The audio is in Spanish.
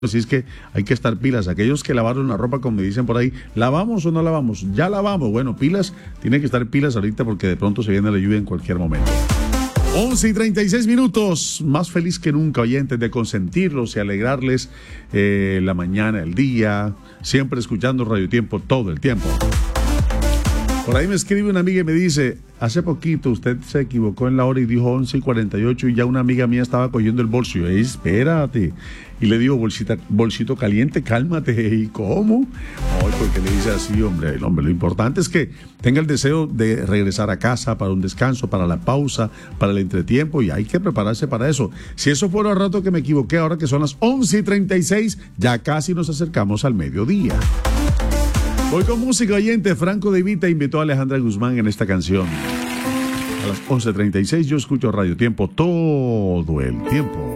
Así es que hay que estar pilas. Aquellos que lavaron la ropa, como me dicen por ahí, ¿lavamos o no lavamos? Ya lavamos. Bueno, pilas, tiene que estar pilas ahorita porque de pronto se viene la lluvia en cualquier momento. 11:36, más feliz que nunca, oyentes, de consentirlos y alegrarles la mañana, el día, siempre escuchando Radio Tiempo todo el tiempo. Por ahí me escribe una amiga y me dice, hace poquito usted se equivocó en la hora y dijo 11:48 y ya una amiga mía estaba cogiendo el bolso. Y yo, espérate. Y le digo, bolsito caliente, cálmate. ¿Y cómo? Ay, porque le dice así, hombre, lo importante es que tenga el deseo de regresar a casa para un descanso, para la pausa, para el entretiempo, y hay que prepararse para eso. Si eso fuera el rato que me equivoqué, ahora que son las 11:36, ya casi nos acercamos al mediodía. Voy con música, oyente. Franco De Vita invitó a Alejandra Guzmán en esta canción. A las 11:36 yo escucho Radio Tiempo todo el tiempo.